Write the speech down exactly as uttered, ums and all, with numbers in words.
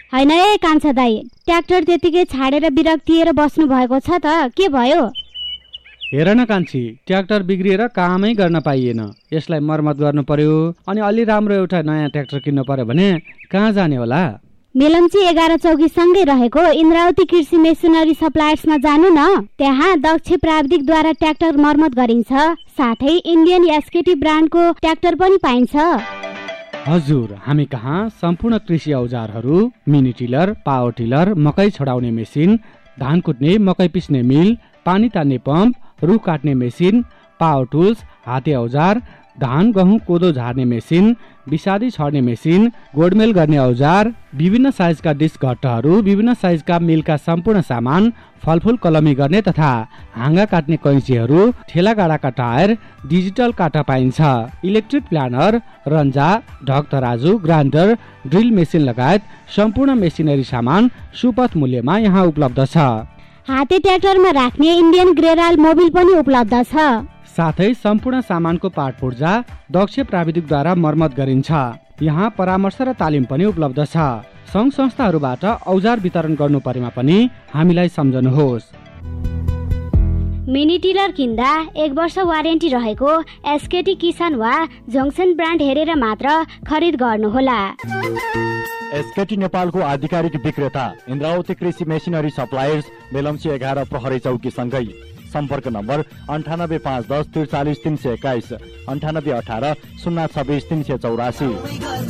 हैन ए कान्छा दाइ, ट्र्याक्टर त्यतिकै छाडेर विरक्तिएर बस्नु भएको छ त, के भयो? हेर न कान्छी, ट्र्याक्टर बिग्रिएर कामै गर्न पाइएन। यसलाई मर्मत गर्नु पर्यो, अनि अलि राम्रो एउटा नयाँ ट्र्याक्टर किन्नु पर्यो भने कहाँ जाने होला? मेलम्ची एघार चौकी सँगै रहेको इन्द्रावती कृषि मेसिनरी सप्लायर्समा जानु न। त्यहाँ दक्ष प्राविधिकद्वारा ट्र्याक्टर मर्मत गरिन्छ, साथै इन्डियन एसकेटी ब्रान्डको ट्र्याक्टर पनि पाइन्छ। हजुर, हामी कहाँ सम्पूर्ण कृषि औजारहरू, मिनी टिलर, पावर टिलर, मकै छडाउने मेसिन, धान कुट्ने, मकै पिस्ने मिल, पानी तान्ने पम्प, रुख काट्ने मेसिन, पावर टुल्स, हाते औजार, धान गहुँ कोदो झार्ने मेसिन, विषादी छर्ने मेसिन, गोडमेल गर्ने औजार, विभिन्न साइजका डिस्क घट्टहरू, विभिन्न साइजका मिलका सम्पूर्ण सामान, फलफुल कलमी गर्ने तथा हाँगा काट्ने कैँचीहरू, ठेला गाडाका टायर, डिजिटल काटा पाइन्छ। इलेक्ट्रिक प्लानर, रन्जा, ढक तराजु, ग्राइन्डर, ड्रिल मेसिन लगायत सम्पूर्ण मेसिनरी सामान सुपथ मूल्यमा यहाँ उपलब्ध छ। हाते ट्र्याक्टरमा राख्ने इन्डियन ग्रेराल मोबिल पनि उपलब्ध छ। साथै सम्पूर्ण सामानको पार्ट पुर्जा दक्ष प्राविधिकद्वारा मर्मत गरिन्छ। यहाँ परामर्श र तालिम पनि उपलब्ध छ। सङ्घ संस्थाहरूबाट औजार वितरण गर्नु परेमा पनि हामीलाई सम्झनुहोस्। मिनी टिलर किन्दा एक वर्ष वारेन्टी रहेको एसकेटी किसान वा जङ्सन ब्रान्ड हेरेर मात्र खरिद गर्नुहोला। एसकेटी नेपालको आधिकारिक विक्रेता इन्द्रावती कृषि मेसिनरी सप्लायर्स, मेलम्ची एघार प्रहरी चौकी सँगै। सम्पर्क नम्बर अन्ठानब्बे पाँच दस त्रिचालिस तिन सय एक्काइस, अन्ठानब्बे अठार शून्य छब्बिस तिन सय चौरासी।